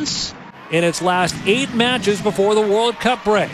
points in its last 8 matches before the World Cup break.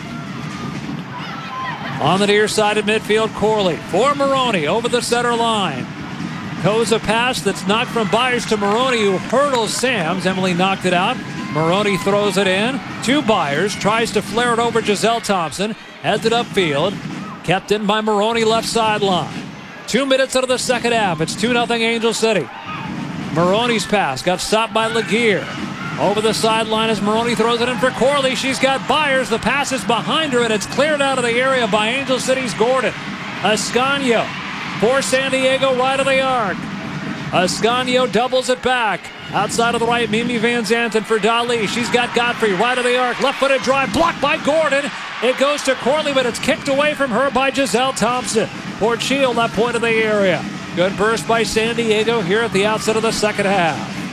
On the near side of midfield, Corley for Maroney over the center line. Goes a pass that's knocked from Byers to Maroney, who hurdles Sams. Emily knocked it out. Maroney throws it in to Byers, tries to flare it over Giselle Thompson, heads it upfield, kept in by Maroney left sideline. 2 minutes into the second half, it's 2-0 Angel City. Maroney's pass got stopped by Laguerre. Over the sideline as Maroney throws it in for Corley. She's got Byers. The pass is behind her, and it's cleared out of the area by Angel City's Gordon. Ascanio for San Diego, right of the arc. Ascanio doubles it back. Outside of the right, Mimi Van Zanten for Dali. She's got Godfrey, right of the arc. Left-footed drive, blocked by Gordon. It goes to Corley, but it's kicked away from her by Giselle Thompson. Porchio, that point of the area. Good burst by San Diego here at the outset of the second half.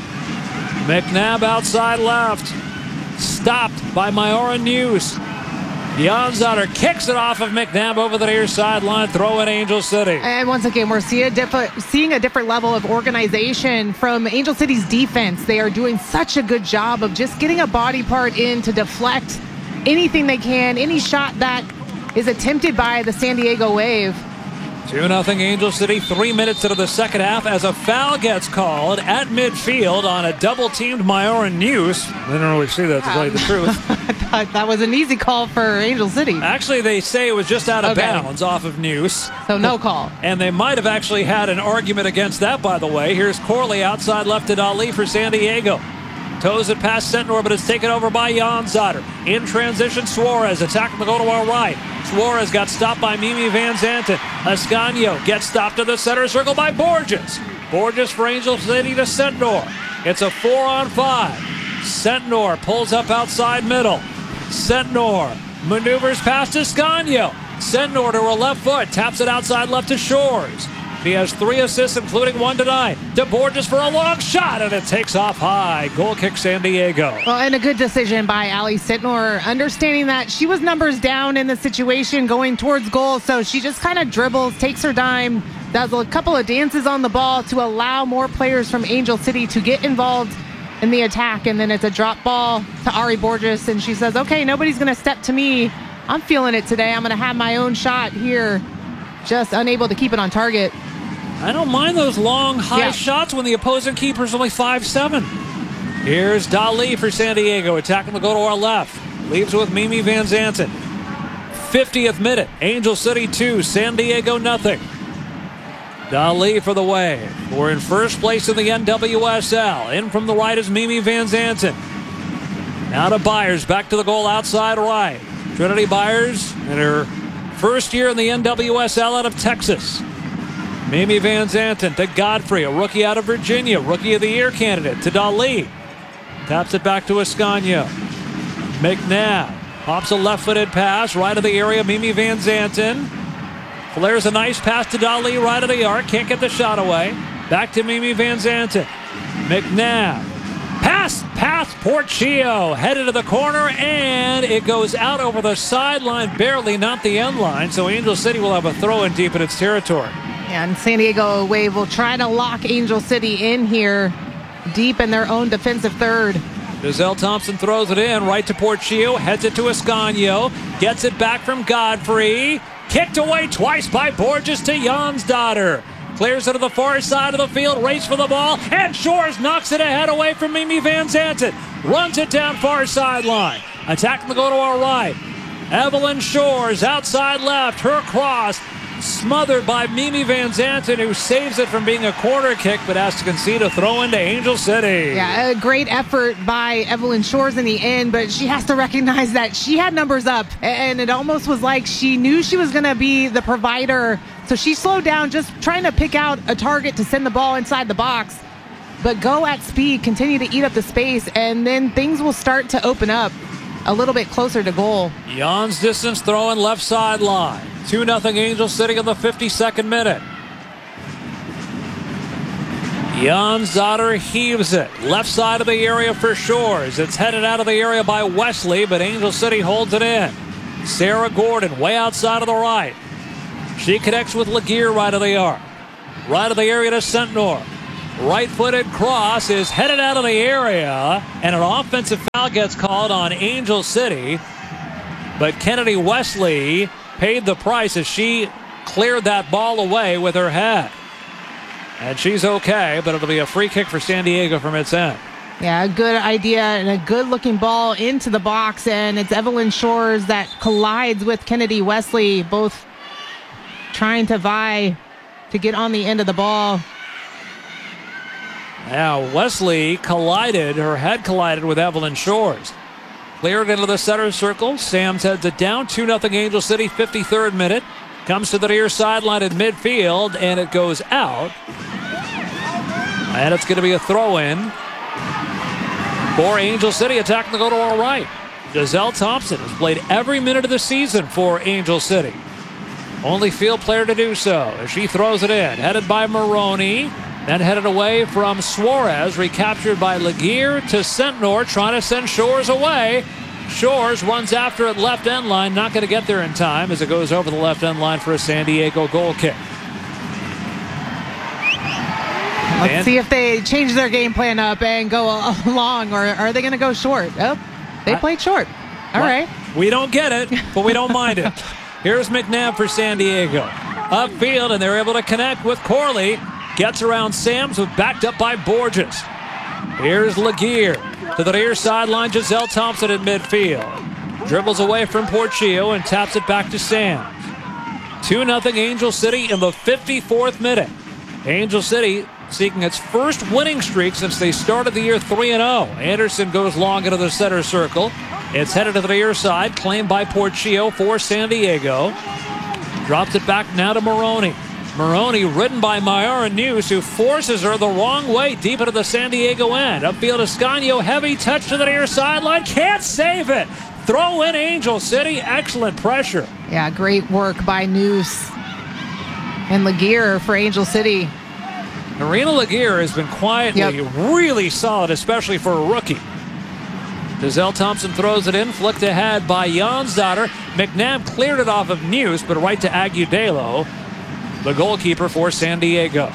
McNabb outside left. Stopped by Myora News. Janzader kicks it off of McNabb over the near sideline. Throw in Angel City. And once again, we're seeing a different level of organization from Angel City's defense. They are doing such a good job of just getting a body part in to deflect anything they can, any shot that is attempted by the San Diego Wave. 2-0 Angel City, 3 minutes into the second half as a foul gets called at midfield on a double-teamed Myora News. I didn't really see that, to tell you the truth. I thought that was an easy call for Angel City. Actually, they say it was just out of bounds off of News. So no call. And they might have actually had an argument against that, by the way. Here's Corley outside left to Dali for San Diego. Toes it past Sentnor, but it's taken over by Janzader. In transition, Suarez attacking the goal to our right. Suarez got stopped by Mimi Van Zanten. Ascanio gets stopped to the center circle by Borges. Borges for Angel City to Sentnor. It's a 4-on-5. Sentnor pulls up outside middle. Sentnor maneuvers past Ascanio. Sentnor to her left foot. Taps it outside left to Shores. He has 3 assists, including 1 tonight. To Borges for a long shot, and it takes off high. Goal kick San Diego. Well, and a good decision by Ali Sentnor, understanding that she was numbers down in the situation going towards goal, so she just kind of dribbles, takes her dime, does a couple of dances on the ball to allow more players from Angel City to get involved in the attack, and then it's a drop ball to Ari Borges, and she says, okay, nobody's going to step to me. I'm feeling it today. I'm going to have my own shot here. Just unable to keep it on target. I don't mind those long, high shots when the opposing keeper's only 5'7". Here's Dali for San Diego, attacking the goal to our left. Leaves with Mimi Van Zanten. 50th minute, Angel City 2, San Diego nothing. Dali for the Wave. We're in first place in the NWSL. In from the right is Mimi Van Zanten. Now to Byers, back to the goal outside right. Trinity Byers in her first year in the NWSL out of Texas. Mimi Van Zanten to Godfrey, a rookie out of Virginia, Rookie of the Year candidate, to Dali. Taps it back to Ascanio. McNabb pops a left-footed pass right of the area. Mimi Van Zanten flares a nice pass to Dali right of the arc. Can't get the shot away. Back to Mimi Van Zanten. McNabb. Pass Porchio. Headed to the corner, and it goes out over the sideline, barely, not the end line. So Angel City will have a throw-in deep in its territory. And San Diego Wave will try to lock Angel City in here deep in their own defensive third. Giselle Thompson throws it in right to Porchio, heads it to Ascanio, gets it back from Godfrey. Kicked away twice by Borges to Janzader. Clears it to the far side of the field, race for the ball, and Shores knocks it ahead away from Mimi Van Zanten. Runs it down far sideline. Attacking the goal to our right. Evelyn Shores outside left, her cross. Smothered by Mimi Van Zanten, who saves it from being a corner kick, but has to concede a throw into Angel City. Yeah, a great effort by Evelyn Shores in the end, but she has to recognize that she had numbers up, and it almost was like she knew she was going to be the provider, so she slowed down, just trying to pick out a target to send the ball inside the box, but go at speed, continue to eat up the space, and then things will start to open up a little bit closer to goal. Jan's distance throw in left sideline. 2-0 Angel City in the 52nd minute. Janzader heaves it. Left side of the area for Shores. It's headed out of the area by Wesley, but Angel City holds it in. Sarah Gordon way outside of the right. She connects with Laguerre right of the arc. Right of the area to Sentnor. Right-footed cross is headed out of the area, and an offensive foul gets called on Angel City. But Kennedy Wesley paid the price as she cleared that ball away with her head. And she's okay, but it'll be a free kick for San Diego from its end. Yeah, a good idea and a good-looking ball into the box, and it's Evelyn Shores that collides with Kennedy Wesley, both trying to vie to get on the end of the ball. Now, Wesley her head collided with Evelyn Shores. Cleared into the center circle. Sam's heads it down. 2-0 Angel City, 53rd minute. Comes to the near sideline at midfield, and it goes out. And it's going to be a throw-in for Angel City, attacking the goal to our right. Giselle Thompson has played every minute of the season for Angel City. Only field player to do so as she throws it in. Headed by Maroney. Then headed away from Suarez. Recaptured by Laguerre to Sentnor. Trying to send Shores away. Shores runs after it left end line. Not going to get there in time as it goes over the left end line for a San Diego goal kick. Let's see if they change their game plan up and go long, or are they going to go short? Oh, they played short. All right. We don't get it, but we don't mind it. Here's McNabb for San Diego. Upfield, and they're able to connect with Corley. Gets around Sams, with backed up by Borges. Here's Laguerre to the near sideline. Giselle Thompson at midfield. Dribbles away from Portillo and taps it back to Sams. 2-0 Angel City in the 54th minute. Angel City seeking its first winning streak since they started the year 3-0. Anderson goes long into the center circle. It's headed to the near side, claimed by Portillo for San Diego. Drops it back now to Maroney. Maroney ridden by Mayara News, who forces her the wrong way deep into the San Diego end. Upfield Escanio, heavy touch to the near sideline. Can't save it. Throw in Angel City. Excellent pressure. Yeah, great work by News and Laguerre for Angel City. Marina Laguerre has been quietly really solid, especially for a rookie. Giselle Thompson throws it in, flicked ahead by Jansdotter. McNabb cleared it off of News, but right to Agudelo, the goalkeeper for San Diego.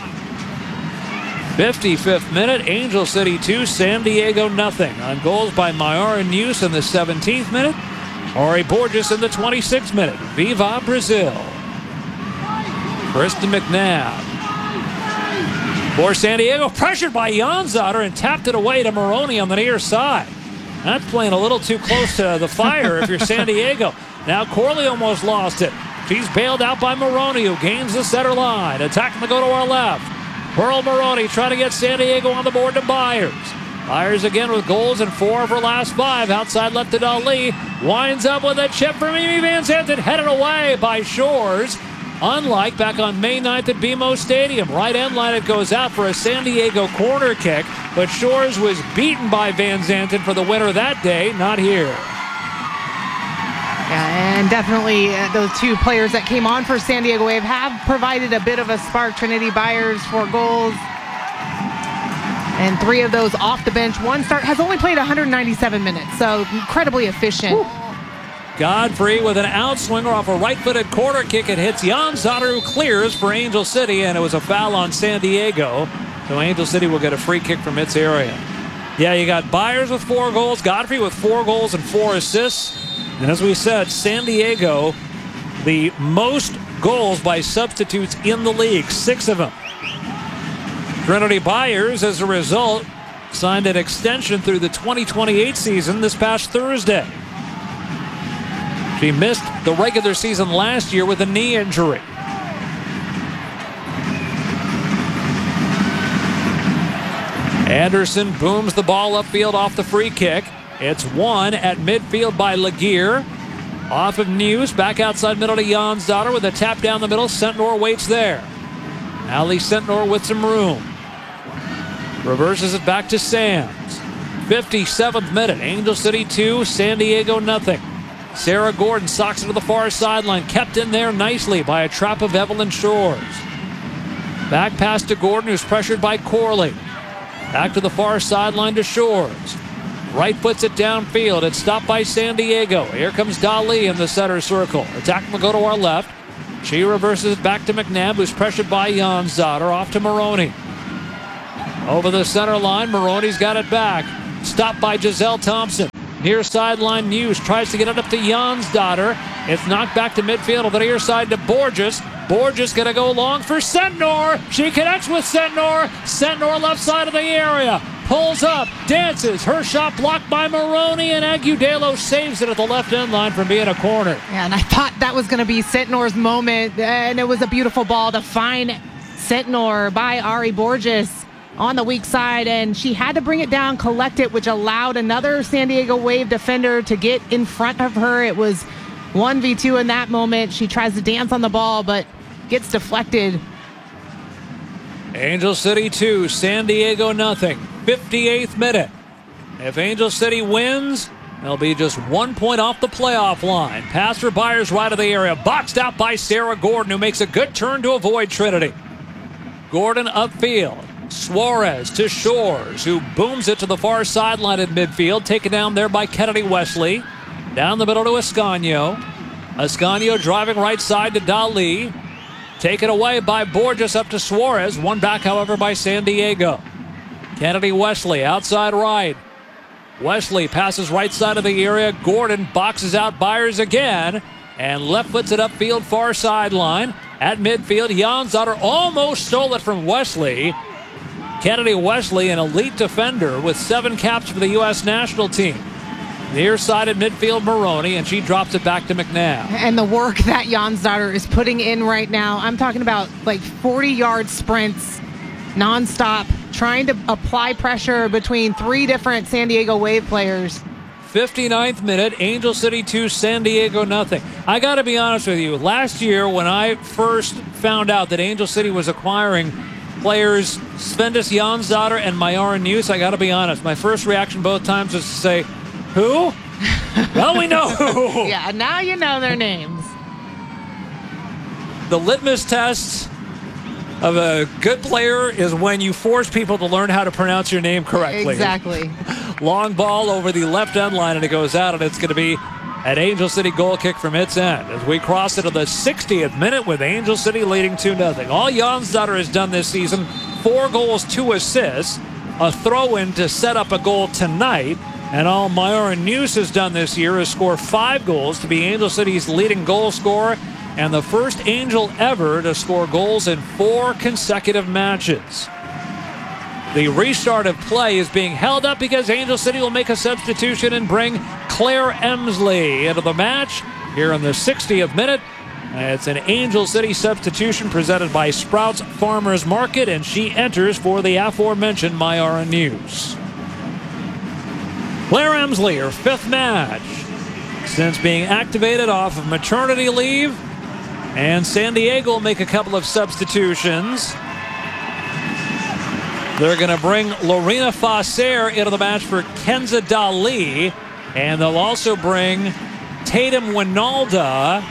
55th minute, Angel City 2, San Diego nothing. On goals by Mayara News in the 17th minute, Ari Borges in the 26th minute. Viva Brazil. Kristen McNabb for San Diego, pressured by Jansdotter and tapped it away to Maroney on the near side. That's playing a little too close to the fire if you're San Diego. Now Corley almost lost it. She's bailed out by Maroney, who gains the center line. Attacking the go to our left. Pearl Maroney trying to get San Diego on the board to Byers. Byers again with goals in 4 of her last 5. Outside left to Dali. Winds up with a chip from Mimi Van Zanten. Headed away by Shores. Unlike back on May 9th at BMO Stadium. Right end line, it goes out for a San Diego corner kick. But Shores was beaten by Van Zanten for the winner that day. Not here. Yeah, and definitely those two players that came on for San Diego Wave have provided a bit of a spark. Trinity Byers 4 goals. And 3 of those off the bench. One start, has only played 197 minutes, so incredibly efficient. Woo. Godfrey with an outswinger off a right-footed corner kick. It hits Jansdotter, who clears for Angel City, and it was a foul on San Diego. So Angel City will get a free kick from its area. Yeah, you got Byers with 4 goals, Godfrey with 4 goals and 4 assists. And as we said, San Diego, the most goals by substitutes in the league, 6 of them. Trinity Byers, as a result, signed an extension through the 2028 season this past Thursday. She missed the regular season last year with a knee injury. Anderson booms the ball upfield off the free kick. It's won at midfield by Laguerre. Off of News, back outside middle to Jansdotter with a tap down the middle. Sentnor waits there. Ali Sentnor with some room. Reverses it back to Sams. 57th minute, Angel City 2, San Diego nothing. Sarah Gordon socks it to the far sideline, kept in there nicely by a trap of Evelyn Shores. Back pass to Gordon, who's pressured by Corley. Back to the far sideline to Shores. Right puts it downfield. It's stopped by San Diego. Here comes Dali in the center circle. Attack will go to our left. She reverses it back to McNabb, who's pressured by Jansdotter. Off to Maroney. Over the center line, Maroney's got it back. Stopped by Giselle Thompson. Near sideline, News tries to get it up to Jonsdottir. It's knocked back to midfield over the near side to Borges. Borges going to go long for Sentnor. She connects with Sentnor. Sentnor left side of the area. Pulls up, dances. Her shot blocked by Maroney, and Agudelo saves it at the left end line from being a corner. Yeah, and I thought that was going to be Sentnor's moment, and it was a beautiful ball to find Sentnor by Ari Borges on the weak side, and she had to bring it down, collect it, which allowed another San Diego Wave defender to get in front of her. It was 1v2 in that moment. She tries to dance on the ball, but gets deflected. Angel City 2, San Diego nothing. 58th minute. If Angel City wins, they'll be just 1 point off the playoff line. Pass for Byers right of the area. Boxed out by Sarah Gordon, who makes a good turn to avoid Trinity. Gordon upfield. Suarez to Shores, who booms it to the far sideline at midfield. Taken down there by Kennedy Wesley. Down the middle to Ascanio. Ascanio driving right side to Dali. Taken away by Borges up to Suarez. One back, however, by San Diego. Kennedy Wesley outside right. Wesley passes right side of the area. Gordon boxes out Byers again. And left foots it upfield, far sideline. At midfield, Jonsdottir almost stole it from Wesley. Kennedy Wesley, an elite defender with 7 caps for the U.S. national team. Near side at midfield, Maroney, and she drops it back to McNabb. And the work that Jonsdottir is putting in right now, I'm talking about like 40-yard sprints, nonstop, trying to apply pressure between 3 different San Diego Wave players. 59th minute, Angel City 2, San Diego nothing. I got to be honest with you. Last year, when I first found out that Angel City was acquiring players Svendis Jonsdottir and Mayara News, I got to be honest. My first reaction both times was to say, who? Well, we know who. Yeah, now you know their names. The litmus test of a good player is when you force people to learn how to pronounce your name correctly. Exactly. Long ball over the left end line, and it goes out, and it's going to be an Angel City goal kick from its end as we cross into the 60th minute with Angel City leading 2-0. All Jonsdottir has done this season, 4 goals, 2 assists, a throw-in to set up a goal tonight. And all Mayara News has done this year is score 5 goals to be Angel City's leading goal scorer and the first Angel ever to score goals in 4 consecutive matches. The restart of play is being held up because Angel City will make a substitution and bring Claire Emsley into the match here in the 60th minute. It's an Angel City substitution presented by Sprouts Farmers Market, and she enters for the aforementioned Mayara News. Claire Emsley, her 5th match since being activated off of maternity leave. And San Diego will make a couple of substitutions. They're going to bring Lorena Fasser into the match for Kenza Dali. And they'll also bring Tatum Winalda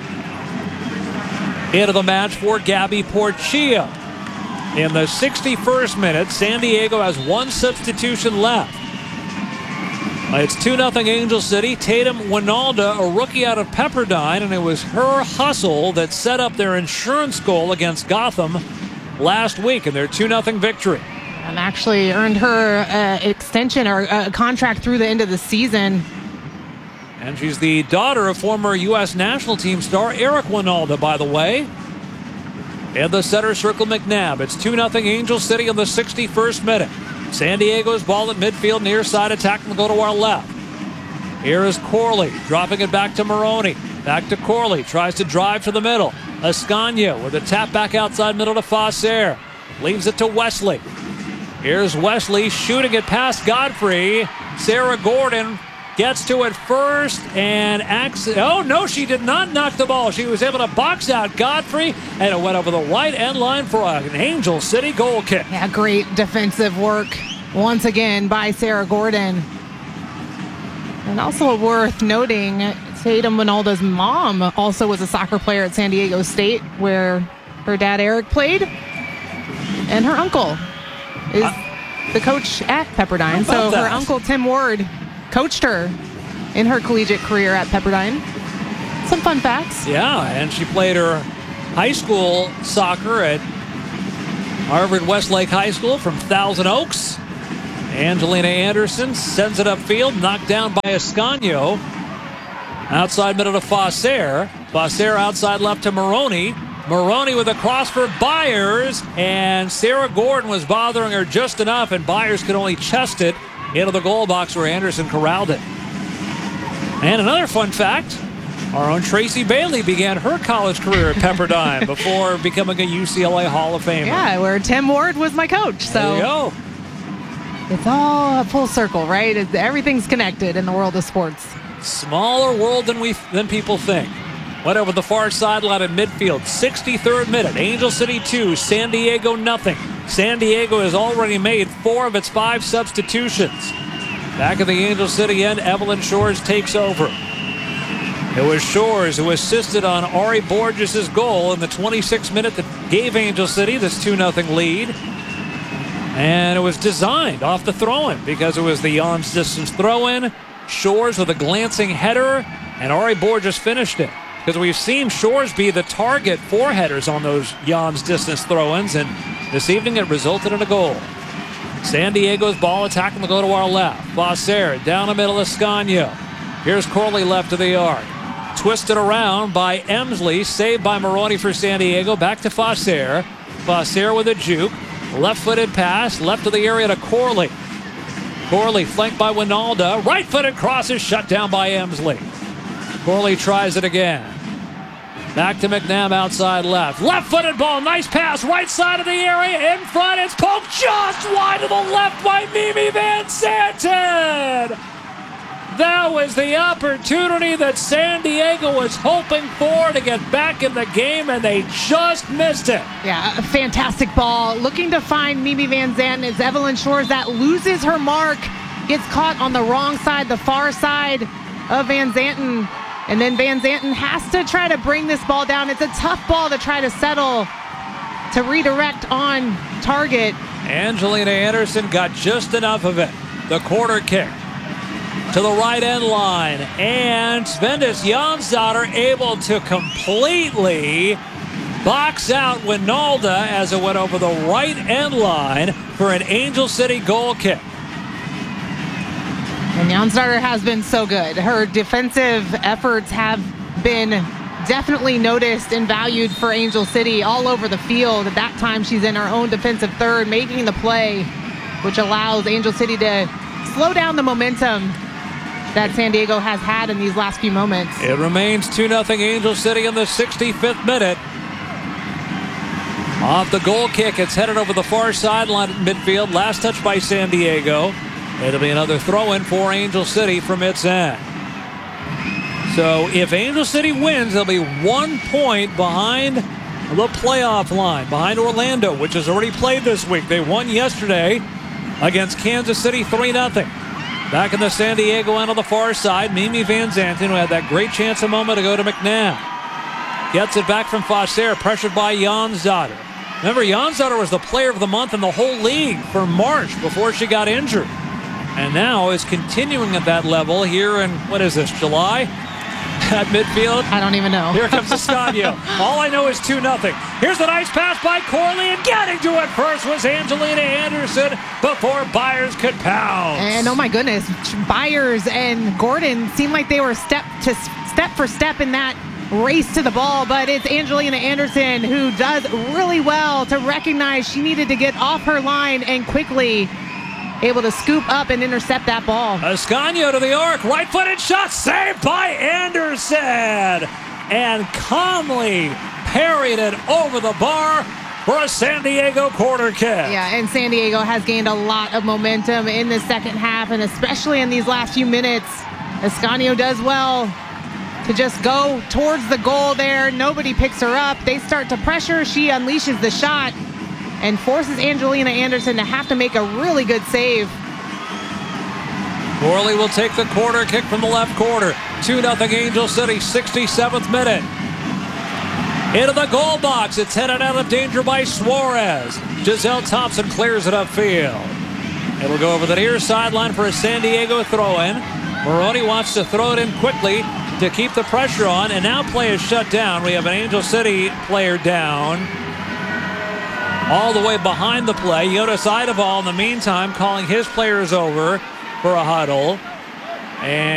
into the match for Gabby Porchia. In the 61st minute, San Diego has 1 substitution left. It's 2-0 Angel City. Tatum Winalda, a rookie out of Pepperdine, and it was her hustle that set up their insurance goal against Gotham last week in their 2-0 victory. And actually earned her extension or a contract through the end of the season. And she's the daughter of former U.S. national team star Eric Winalda, by the way. In the center circle, McNabb. It's 2-0 Angel City in the 61st minute. San Diego's ball at midfield, near side attack will go to our left. Here is Corley, dropping it back to Maroney. Back to Corley, tries to drive to the middle. Ascanio with a tap back outside middle to Fasser. Leaves it to Wesley. Here's Wesley shooting it past Godfrey. Sarah Gordon gets to it first and oh no, she did not knock the ball. She was able to box out Godfrey, and it went over the right end line for an Angel City goal kick. Yeah, great defensive work once again by Sarah Gordon. And also worth noting, Tatum Winalda's mom also was a soccer player at San Diego State, where her dad Eric played, and her uncle is the coach at Pepperdine. So her uncle Tim Ward coached her in her collegiate career at Pepperdine. Some fun facts. Yeah, and she played her high school soccer at Harvard Westlake High School from Thousand Oaks. Angelina Anderson sends it upfield, knocked down by Ascanio. Outside middle to Faucer. Faucer outside left to Maroney. Maroney with a cross for Byers, and Sarah Gordon was bothering her just enough, and Byers could only chest it into the goal box where Anderson corralled it. And another fun fact, our own Tracy Bailey began her college career at Pepperdine before becoming a UCLA Hall of Famer. Yeah, where Tim Ward was my coach. So there you go. It's all a full circle, right? Everything's connected in the world of sports. Smaller world than people think. Went over the far sideline at midfield. 63rd minute. Angel City 2, San Diego nothing. San Diego has already made 4 of its 5 substitutions. Back at the Angel City end, Evelyn Shores takes over. It was Shores who assisted on Ari Borges' goal in the 26th minute that gave Angel City this 2-0 lead. And it was designed off the throw-in because it was the Jan's distance throw-in. Shores with a glancing header, and Ari Borges finished it. Because we've seen Shores be the target for headers on those Jan's distance throw-ins, and this evening it resulted in a goal. San Diego's ball attacking the goal to our left. Faucer down the middle, Ascanio. Here's Corley left of the arc. Twisted around by Emsley, saved by Maroney for San Diego. Back to Faucer. Faucer with a juke. Left-footed pass, left of the area to Corley. Corley flanked by Winalda. Right-footed cross is shut down by Emsley. Corley tries it again. Back to McNabb outside left. Left-footed ball, nice pass, right side of the area, in front, it's poked just wide to the left by Mimi Van Zanten. That was the opportunity that San Diego was hoping for to get back in the game, and they just missed it. Yeah, a fantastic ball. Looking to find Mimi Van Zanten. It's Evelyn Shores that loses her mark, gets caught on the wrong side, the far side of Van Zanten. And then Van Zanten has to try to bring this ball down. It's a tough ball to try to settle, to redirect on target. Angelina Anderson got just enough of it. The quarter kick to the right end line. And Svendis Jansdottir able to completely box out Winalda as it went over the right end line for an Angel City goal kick. And Jansdottir has been so good. Her defensive efforts have been definitely noticed and valued for Angel City all over the field. At that time, she's in her own defensive third, making the play, which allows Angel City to slow down the momentum that San Diego has had in these last few moments. It remains 2-0 Angel City in the 65th minute. Off the goal kick, it's headed over the far sideline at midfield. Last touch by San Diego. It'll be another throw-in for Angel City from its end. So if Angel City wins, they'll be 1 point behind the playoff line, behind Orlando, which has already played this week. They won yesterday against Kansas City 3-0. Back in the San Diego end on the far side, Mimi Van Zanten, who had that great chance a moment ago to McNabb. Gets it back from Faucer, pressured by Jansdottir. Remember, Jansdottir was the player of the month in the whole league for March before she got injured. And now is continuing at that level here in, what is this, July? At midfield. I don't even know. Here comes Ascanio. All I know is 2-0. Here's the nice pass by Corley, and getting to it first was Angelina Anderson before Byers could pounce. And oh my goodness, Byers and Gordon seemed like they were step for step in that race to the ball, but it's Angelina Anderson who does really well to recognize she needed to get off her line and quickly able to scoop up and intercept that ball. Ascanio to the arc, right-footed shot, saved by Anderson, and calmly parried it over the bar for a San Diego quarter kick. Yeah, and San Diego has gained a lot of momentum in the second half, and especially in these last few minutes. Ascanio does well to just go towards the goal there. Nobody picks her up. They start to pressure. She unleashes the shot and forces Angelina Anderson to have to make a really good save. Corley will take the quarter kick from the left corner. 2-0 Angel City, 67th minute. Into the goal box. It's headed out of danger by Suarez. Giselle Thompson clears it upfield. It'll go over the near sideline for a San Diego throw-in. Maroney wants to throw it in quickly to keep the pressure on, and now play is shut down. We have an Angel City player down. all the way behind the play. Yoda Seideval, in the meantime, calling his players over for a huddle. And